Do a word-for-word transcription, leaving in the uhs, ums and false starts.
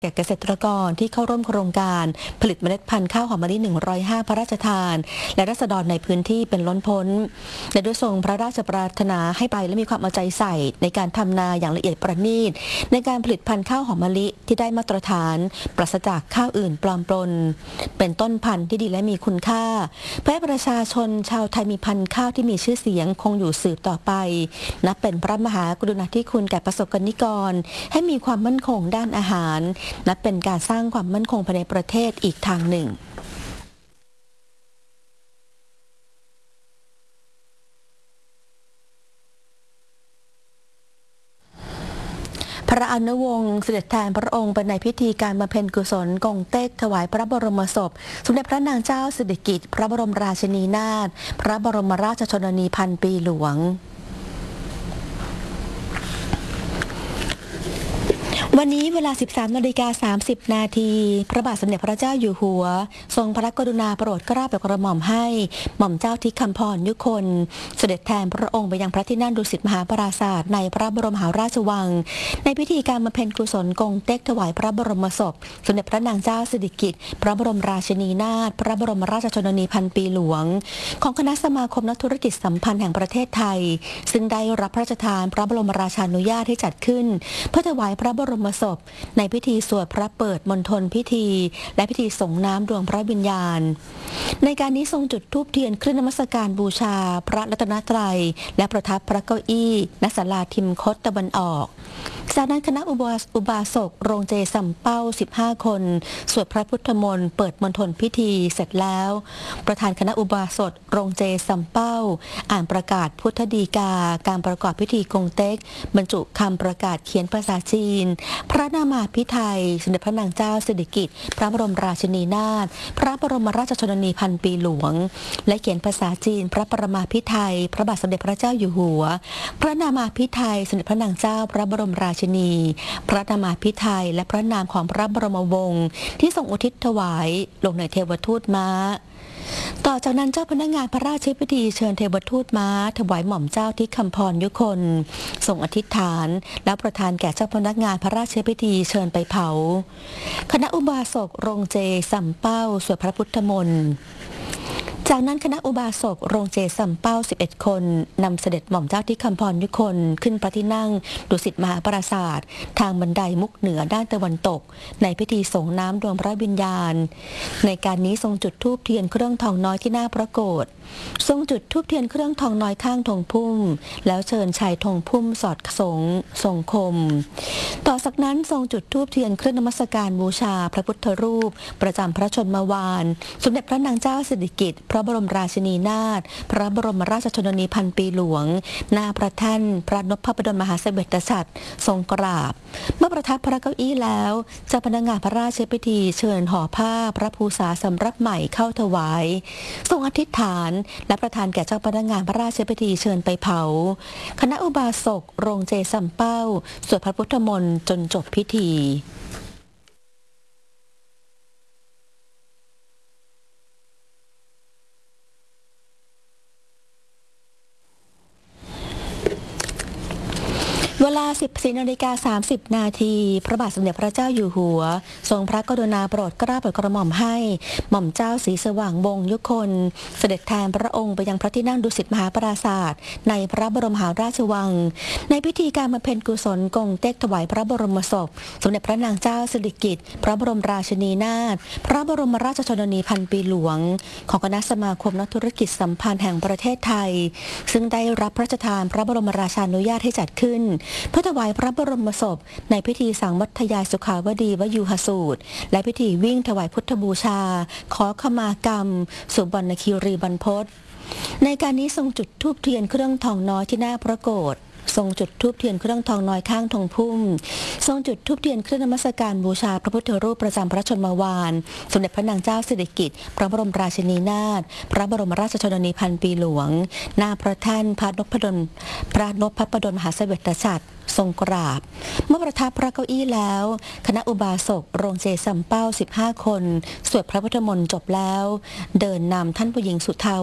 แก่เกษตรกรที่เข้าร่วมโครงการผลิตเมล็ดพันธุ์ข้าวหอมมะลิหนึ่งร้อยห้าพระราชทานและราษฎรในพื้นที่เป็นล้นพ้นและด้วยทรงพระราชปรารถนาให้ไปและมีความเอาใจใส่ในการทำนาอย่างละเอียดประณีตในการผลิตพันธุ์ข้าวหอมมะลิที่ได้มาตรฐานปราศจากข้าวอื่นปลอมปนเป็นต้นพันธุ์ที่ดีและมีคุณค่าเพื่อให้ประชาชนชาวไทยมีพันธุ์ข้าวที่มีชื่อเสียงคงอยู่สืบต่อไปนับเป็นพระมหากรุณาธิคุณแก่ประสบกนิกรให้มีความมั่นคงด้านอาหารนับเป็นการสร้างความมั่นคงภายในประเทศอีกทางหนึ่งพระอนุวงศ์เสด็จแทนพระองค์ไปในพิธีการบำเพ็ญกุศลกงเต็กถวายพระบรมศพสมเด็จพระนางเจ้าสิริกิติ์พระบรมราชินีนาถพระบรมราชชนนีพันปีหลวงวันนี้เวลา สิบสามนาฬิกาสามสิบนาทีพระบาทสมเด็จพระเจ้าอยู่หัวทรงพระกรุณาโปรดเกล้าโปรดกระหม่อมให้หม่อมเจ้าทิศคำพรยุคนเสด็จแทนพระองค์ไปยังพระที่นั่งดุสิตมหาปราสาทในพระบรมมหาราชวังในพิธีการบำเพ็ญกุศลกงเต็กถวายพระบรมศพสมเด็จพระนางเจ้าสิริกิติ์พระบรมราชินีนาถพระบรมราชชนนีพันปีหลวงของคณะสมาคมนักธุรกิจสัมพันธ์แห่งประเทศไทยซึ่งได้รับพระราชทานพระบรมราชานุญาตให้จัดขึ้นเพื่อถวายพระบรมศพในพิธีสวดพระเปิดมณฑลพิธีและพิธีส่งน้ำดวงพระวิญญาณในการนี้ทรงจุดธูปเทียนเครื่องนมัสการบูชาพระรัตนตรัยและประทับพระเก้าอี้ณศาลาทิมคตตะวันออกจากนั้นคณะอุบาอุบาสกโรงเจสัมเป้าสิบห้าคนสวดพระพุทธมนต์เปิดมณฑลพิธีเสร็จแล้วประธานคณะอุบาสกโรงเจสัมเป้าอ่านประกาศพุทธดีกาการประกอบพิธีกงเต็กบรรจุคำประกาศเขียนภาษาจีนพระนามาภิไธยสมเด็จพระนางเจ้าสิริกิติ์พระบรมราชินีนาถพระบรมราชชนนีพันปีหลวงและเขียนภาษาจีนพระปรมาภิไธยพระบาทสมเด็จพระเจ้าอยู่หัวพระนามาภิไธยสมเด็จพระนางเจ้าพระบรมราชินีพระนามาภิไธยและพระนามของพระบรมวงศ์ที่ทรงอุทิศถวายลงในเทวทูตม้าต่อจากนั้นเจ้าพนักงานพระราชพิธีเชิญเทวทูตม้าถวายหม่อมเจ้าทิศคำพรยุคนทรงอธิษฐานแล้วประทานแก่เจ้าพนักงานพระราชพิธีเชิญไปเผาคณะอุบาสกโรงเจสัมเป้าสวดพระพุทธมนต์จากนั้นคณะอุบาสกโรงเจสัมเป้าสิบเอ็ดคนนำเสด็จหม่อมเจ้าทิศคำพรยุคนขึ้นพระที่นั่งดุสิตมหาปราสาททางบันไดมุกเหนือด้านตะวันตกในพิธีส่งน้ำดวงพระวิญญาณในการนี้ทรงจุดธูปเทียนเครื่องทองน้อยที่หน้าพระโกฐทรงจุดธูปเทียนเครื่องทองน้อยข้างธงพุ่มแล้วเชิญชายธงพุ่มสอดสงทรงคมต่อจากนั้นทรงจุดธูปเทียนเครื่องนมัสการบูชาพระพุทธรูปประจำพระชนมวานสมเด็จพระนางเจ้าสิริกิติ์พระบรมราชินีนาถพระบรมราชชนนีพันปีหลวงหน้าพระแท่นพระนพพระดลมหาเสด็จฉัตรทรงกราบเมื่อประทับพระเก้าอี้แล้วเจ้าพนักงานพระราชพิธีเชิญห่อผ้าพระภูษาสำรับใหม่เข้าถวายทรงอธิษฐานและประทานแก่เจ้าพนักงานพระราชพิธีเชิญไปเผาคณะอุบาสกโรงเจสัมเป้าสวดพระพุทธมนต์จนจบพิธีเวลา สิบสี่นาฬิกาสามสิบนาทีพระบาทสมเด็จพระเจ้าอยู่หัวทรงพระกรุณาโปรดเกล้าโปรดกระหม่อมให้หม่อมเจ้าศรีสว่างวงศ์ยุคนเสด็จแทนพระองค์ไปยังพระที่นั่งดุสิตมหาปราสาทในพระบรมมหาราชวังในพิธีการบำเพ็ญกุศลกงเต็กถวายพระบรมศพสมเด็จพระนางเจ้าสิริกิติ์พระบรมราชินีนาถพระบรมราชชนนีพันปีหลวงของคณะสมาคมนักธุรกิจสัมพันธ์แห่งประเทศไทยซึ่งได้รับพระราชทานพระบรมราชานุญาตให้จัดขึ้นเพื่อถวายพระบรมศพในพิธีสังมัทยายสุขาวดีวยูหสูตรและพิธีวิ่งถวายพุทธบูชาขอขมากรรมสุบรรณคีรีบรรพตในการนี้ทรงจุดธูปเทียนเครื่องทองน้อยที่หน้าพระโกฐทรงจุดธูปเทียนเครื่องทองน้อยข้างธงพุ่มทรงจุดธูปเทียนเครื่องนมัสการบูชาพระพุทธรูปประจำพระชนมวานสมเด็จพระนางเจ้าสิริกิติ์พระบรมราชินีนาถพระบรมราชชนนีพันปีหลวงหน้าพระแท่นพระนพดลพระนพพระดลมหาเสด็จฉัตรทรงกราบเมื่อประทับพระเก้าอี้แล้วคณะอุบาสกโรงเจสัมเป้าสิบห้าคนสวดพระพุทธมนต์จบแล้วเดินนำท่านผู้หญิงสุทธา